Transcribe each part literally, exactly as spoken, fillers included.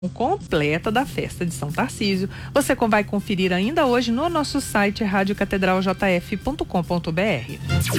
completa da festa de São Tarcísio. Você vai conferir ainda hoje no nosso site rádio catedral j f ponto com ponto b r.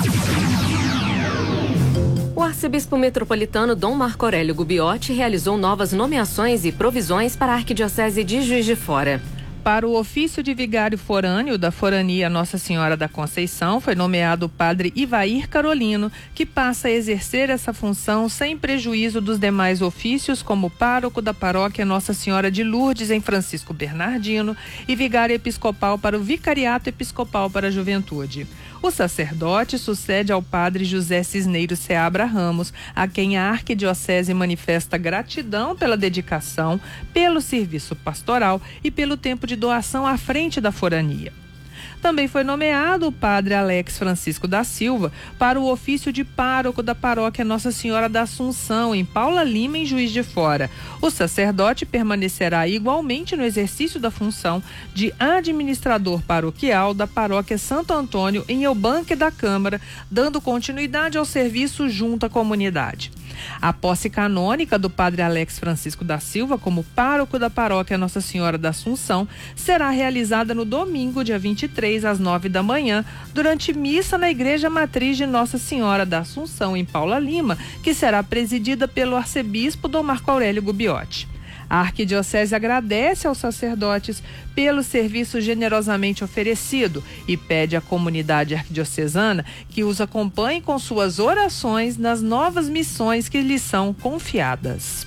O arcebispo metropolitano Dom Marco Aurélio Gubbiotti realizou novas nomeações e provisões para a Arquidiocese de Juiz de Fora. Para o ofício de vigário forâneo da Forania Nossa Senhora da Conceição, foi nomeado o padre Ivair Carolino, que passa a exercer essa função sem prejuízo dos demais ofícios, como pároco da paróquia Nossa Senhora de Lourdes, em Francisco Bernardino, e vigário episcopal para o Vicariato Episcopal para a Juventude. O sacerdote sucede ao padre José Cisneiro Seabra Ramos, a quem a Arquidiocese manifesta gratidão pela dedicação, pelo serviço pastoral e pelo tempo de doação à frente da forania. Também foi nomeado o padre Alex Francisco da Silva para o ofício de pároco da paróquia Nossa Senhora da Assunção, em Paula Lima, em Juiz de Fora. O sacerdote permanecerá igualmente no exercício da função de administrador paroquial da paróquia Santo Antônio, em Eubanque da Câmara, dando continuidade ao serviço junto à comunidade. A posse canônica do padre Alex Francisco da Silva como pároco da paróquia Nossa Senhora da Assunção será realizada no domingo, dia vinte e três, às nove da manhã, durante missa na Igreja Matriz de Nossa Senhora da Assunção, em Paula Lima, que será presidida pelo arcebispo Dom Marco Aurélio Gubbiotti. A Arquidiocese agradece aos sacerdotes pelo serviço generosamente oferecido e pede à comunidade arquidiocesana que os acompanhe com suas orações nas novas missões que lhes são confiadas.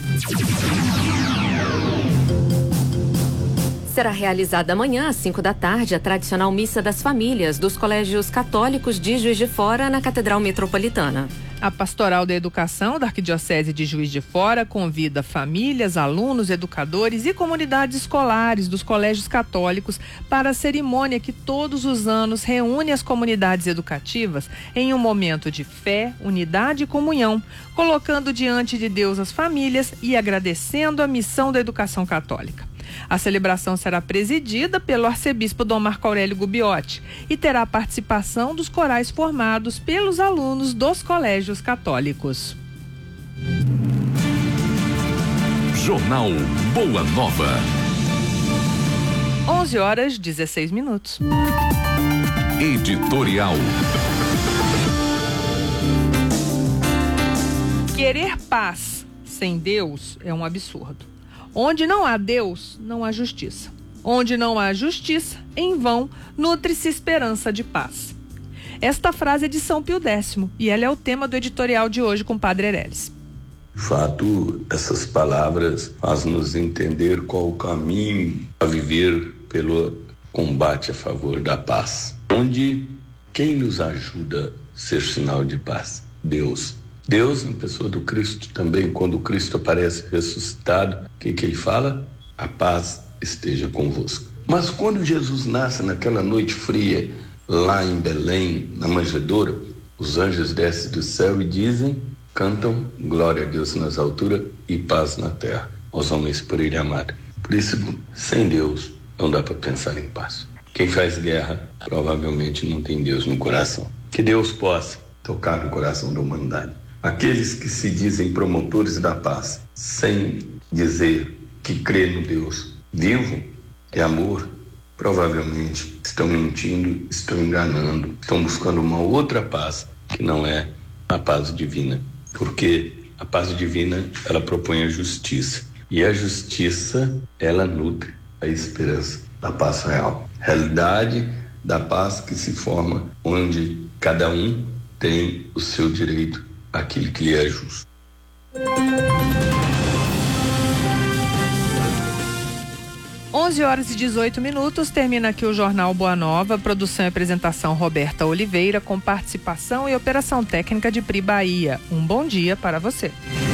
Será realizada amanhã, às cinco da tarde, a tradicional Missa das Famílias dos Colégios Católicos de Juiz de Fora, na Catedral Metropolitana. A Pastoral da Educação da Arquidiocese de Juiz de Fora convida famílias, alunos, educadores e comunidades escolares dos colégios católicos para a cerimônia que todos os anos reúne as comunidades educativas em um momento de fé, unidade e comunhão, colocando diante de Deus as famílias e agradecendo a missão da educação católica. A celebração será presidida pelo arcebispo Dom Marco Aurélio Gubbiotti e terá a participação dos corais formados pelos alunos dos colégios católicos. Jornal Boa Nova. onze horas e dezesseis minutos. Editorial. Querer paz sem Deus é um absurdo. Onde não há Deus, não há justiça. Onde não há justiça, em vão, nutre-se esperança de paz. Esta frase é de São Pio X e ela é o tema do editorial de hoje com o Padre Ereles. De fato, essas palavras fazem-nos entender qual o caminho a viver pelo combate a favor da paz. Onde quem nos ajuda a ser sinal de paz? Deus. Deus, em pessoa do Cristo também, quando o Cristo aparece ressuscitado, o que, que ele fala? A paz esteja convosco. Mas quando Jesus nasce naquela noite fria, lá em Belém, na manjedoura, os anjos descem do céu e dizem, cantam, glória a Deus nas alturas e paz na terra, aos homens por ele amado. Por isso, sem Deus, não dá para pensar em paz. Quem faz guerra, provavelmente não tem Deus no coração. Que Deus possa tocar no coração da humanidade. Aqueles que se dizem promotores da paz, sem dizer que crê no Deus vivo e amor, provavelmente estão mentindo, estão enganando, estão buscando uma outra paz que não é a paz divina. Porque a paz divina, ela propõe a justiça. E a justiça, ela nutre a esperança da paz real. Realidade da paz que se forma onde cada um tem o seu direito aquilo que lhe é justo. onze horas e dezoito minutos, termina aqui o Jornal Boa Nova, produção e apresentação Roberta Oliveira, com participação e operação técnica de Pri Bahia. Um bom dia para você.